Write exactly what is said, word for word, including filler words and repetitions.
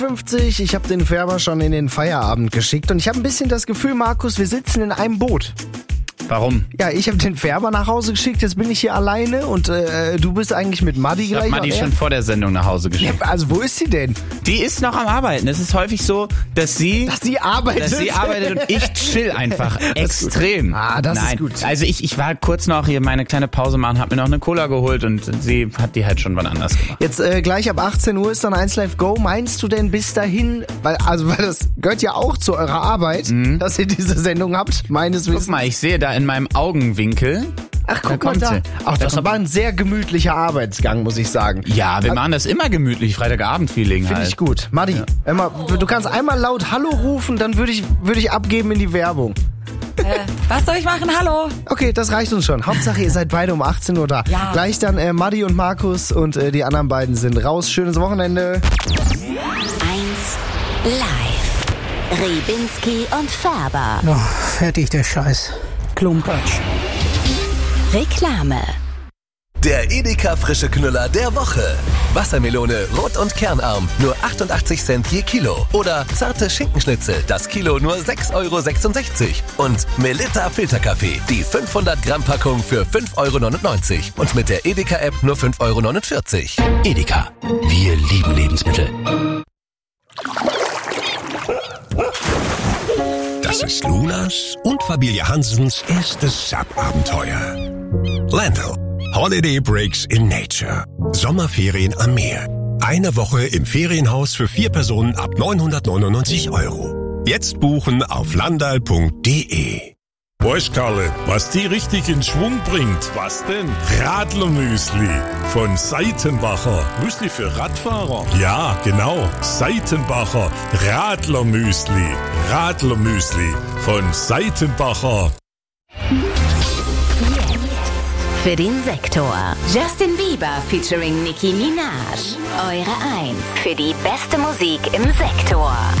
fünfzig, ich habe den Färber schon in den Feierabend geschickt und ich habe ein bisschen das Gefühl, Markus, wir sitzen in einem Boot. Warum? Ja, ich habe den Färber nach Hause geschickt, jetzt bin ich hier alleine und äh, du bist eigentlich mit Maddi gleich. Ich habe Maddi schon vor der Sendung nach Hause geschickt. Ja, also wo ist sie denn? Die ist noch am Arbeiten. Es ist häufig so, dass sie... Dass sie arbeitet? Dass sie arbeitet und ich chill einfach extrem. Ah, das Nein. ist gut. Also ich, ich war kurz noch hier meine kleine Pause machen, hab mir noch eine Cola geholt und sie hat die halt schon wann anders gemacht. Jetzt äh, gleich ab achtzehn Uhr ist dann eins Live Go. Meinst du denn bis dahin, weil also weil das gehört ja auch zu eurer Arbeit, mhm. dass ihr diese Sendung habt, meines Wissens. Guck mal, ich sehe da in meinem Augenwinkel. Ach, guck da mal da. Sie. Ach, da das ist aber ein sehr gemütlicher Arbeitsgang, muss ich sagen. Ja, wir machen das immer gemütlich, Freitagabend-Feeling halt. Finde ich gut. Maddi, ja. Emma, du kannst einmal laut Hallo rufen, dann würde ich, würde ich abgeben in die Werbung. Äh, was soll ich machen? Hallo? Okay, das reicht uns schon. Hauptsache, ihr seid beide um achtzehn Uhr da. Ja. Gleich dann äh, Maddi und Markus und äh, die anderen beiden sind raus. Schönes Wochenende. eins Live. Riebinski und Färber. Oh, fertig der Scheiß. Klumpatsch. Reklame. Der Edeka frische Knüller der Woche. Wassermelone, rot und kernarm, nur achtundachtzig Cent je Kilo. Oder zarte Schinkenschnitzel, das Kilo nur sechs Euro sechsundsechzig. Und Melitta Filterkaffee, die fünfhundert Gramm Packung für fünf Euro neunundneunzig. Und mit der Edeka-App nur fünf Euro neunundvierzig. Edeka, wir lieben Lebensmittel. Das ist Lunas und Familie Hansens erstes Sub-Abenteuer. Lando. Holiday Breaks in Nature. Sommerferien am Meer. Eine Woche im Ferienhaus für vier Personen ab neunhundertneunundneunzig Euro. Jetzt buchen auf landal punkt de. Weißt Karle, was die richtig in Schwung bringt? Was denn? Radlermüsli von Seitenbacher. Müsli für Radfahrer? Ja, genau. Seitenbacher Radlermüsli. Radlermüsli von Seitenbacher. Für den Sektor. Justin Bieber featuring Nicki Minaj. Eure eins für die beste Musik im Sektor.